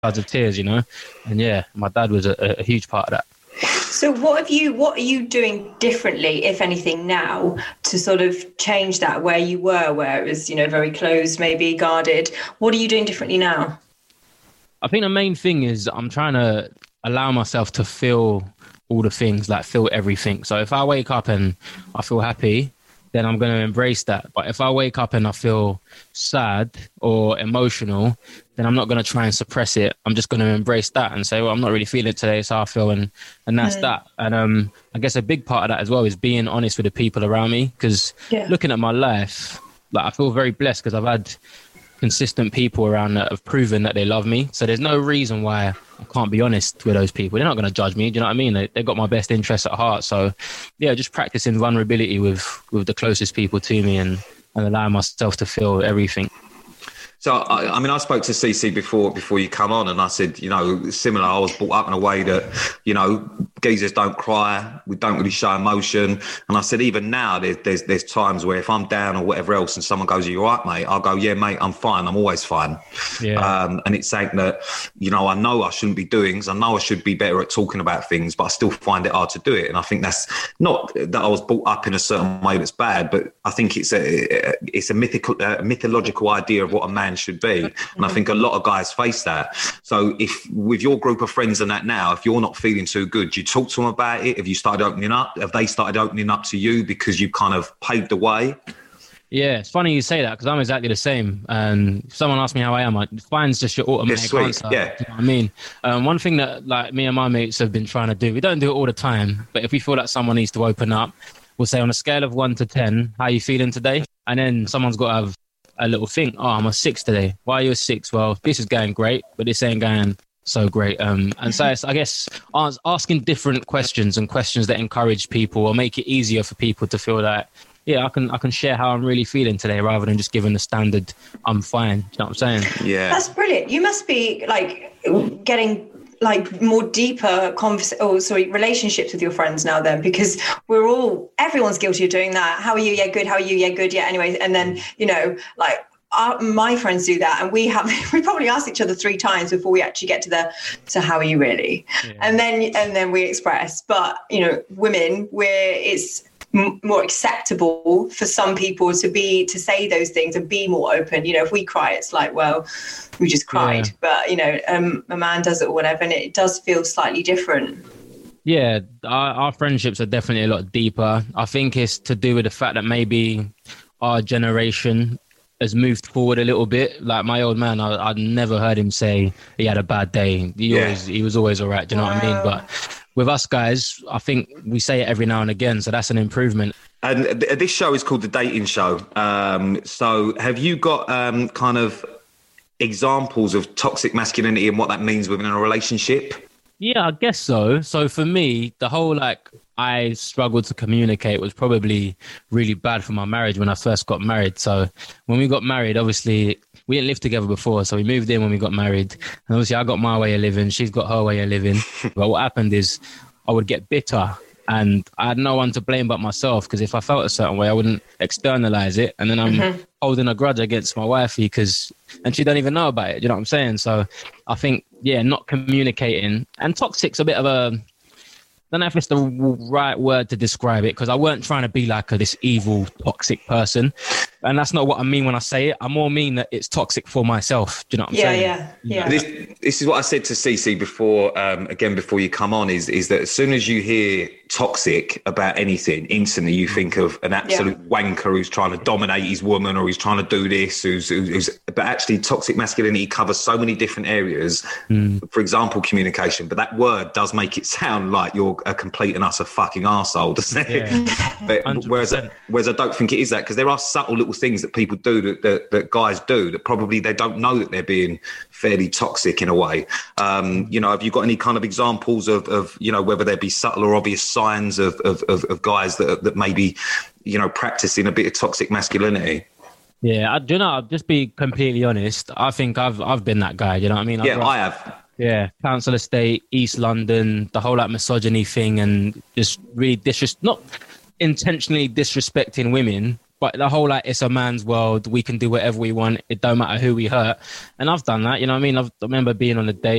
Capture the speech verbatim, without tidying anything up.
floods of tears, you know. And yeah, my dad was a, a huge part of that. So what have you, what are you doing differently, if anything, now to sort of change that where you were, where it was, you know, very closed, maybe guarded? What are you doing differently now? I think the main thing is I'm trying to allow myself to feel all the things, like feel everything. So if I wake up and I feel happy, then I'm going to embrace that. But if I wake up and I feel sad or emotional, then I'm not going to try and suppress it. I'm just going to embrace that and say, well, I'm not really feeling it today. It's how I feel. And, and that's mm. that. And um, I guess a big part of that as well is being honest with the people around me. Because yeah. looking at my life, like I feel very blessed because I've had consistent people around that have proven that they love me. So there's no reason why I can't be honest with those people. They're not going to judge me. Do you know what I mean? They, they've got my best interests at heart. So yeah, just practicing vulnerability with, with the closest people to me and, and allowing myself to feel everything. So, I, I mean, I spoke to C C before before you come on and I said, you know, similar, I was brought up in a way that, you know, geezers don't cry, we don't really show emotion. And I said, even now, there's, there's, there's times where if I'm down or whatever else and someone goes, are you all right, mate? I'll go, yeah, mate, I'm fine. I'm always fine. Yeah. Um, and it's something that, you know, I know I shouldn't be doing because I know I should be better at talking about things, but I still find it hard to do it. And I think that's not that I was brought up in a certain way that's bad, but I think it's a, it's a mythical, a mythological idea of what a man should be. And I think a lot of guys face that. So if with your group of friends and that now, if you're not feeling too good, do you talk to them about it? Have you started opening up? Have they started opening up to you because you kind of paved the way? Yeah, it's funny you say that because I'm exactly the same. And if someone asks me how I am, like, fine's just your automatic answer. Yeah. You know what I mean? Um, one thing that like me and my mates have been trying to do, we don't do it all the time, but if we feel like someone needs to open up, we'll say on a scale of one to ten, how are you feeling today? And then someone's got to have a little thing. Oh, I'm a six today. Why are you a six? Well, this is going great, but this ain't going so great. Um, and so it's, I guess asking different questions and questions that encourage people or make it easier for people to feel that, yeah, I can I can share how I'm really feeling today rather than just giving the standard, I'm fine. Do you know what I'm saying? Yeah. That's brilliant. You must be like getting like more deeper convers- oh, sorry, relationships with your friends now then, because we're all, everyone's guilty of doing that. How are you? Yeah, good. How are you? Yeah, good. Yeah, anyway. And then, you know, like our, my friends do that. And we have, we probably ask each other three times before we actually get to the, so how are you really? Yeah. And then, and then we express, but, you know, women, where it's m- more acceptable for some people to be, to say those things and be more open. You know, if we cry, it's like, well, we just cried, yeah. but you know, um, a man does it or whatever, and it does feel slightly different. Yeah, our, our friendships are definitely a lot deeper. I think it's to do with the fact that maybe our generation has moved forward a little bit. Like my old man, I, I'd never heard him say he had a bad day. He yeah. always, he was always all right. Do you know wow. what I mean? But with us guys, I think we say it every now and again, so that's an improvement. And th- this show is called The Dating Show. Um, so have you got um, kind of examples of toxic masculinity and what that means within a relationship? Yeah, I guess so. So for me, the whole like I struggled to communicate was probably really bad for my marriage when I first got married. So when we got married, obviously we didn't live together before. So we moved in when we got married. And obviously I got my way of living. She's got her way of living. But what happened is I would get bitter. And I had no one to blame but myself, because if I felt a certain way, I wouldn't externalize it. And then I'm mm-hmm. holding a grudge against my wifey, because, and she don't even know about it. You know what I'm saying? So I think, yeah, not communicating. And toxic's a bit of a, I don't know if it's the right word to describe it, because I weren't trying to be like a, this evil, toxic person. And that's not what I mean when I say it. I more mean that it's toxic for myself. Do you know what I'm yeah, saying? Yeah, yeah, this, this is what I said to Cece before, um, again, before you come on, is, is that as soon as you hear toxic about anything, instantly you think of an absolute yeah. wanker who's trying to dominate his woman, or he's trying to do this, who's, who's but actually toxic masculinity covers so many different areas. Mm. For example, communication, but that word does make it sound like you're a complete and utter fucking arsehole, doesn't it? Yeah. But whereas, whereas I don't think it is that, because there are subtle little things that people do that, that that guys do that probably they don't know that they're being fairly toxic in a way. Um, you know, have you got any kind of examples of, of you know, whether there be subtle or obvious signs of of, of, of guys that that maybe, you know, practicing a bit of toxic masculinity? Yeah, I, do you know, I'll just be completely honest. I think I've I've been that guy. You know what I mean? I've yeah, got, I have. Yeah, council estate, East London, the whole like misogyny thing, and just really disres- not intentionally disrespecting women, but the whole like it's a man's world, we can do whatever we want, it don't matter who we hurt. And I've done that, you know what I mean? I've, I remember being on a date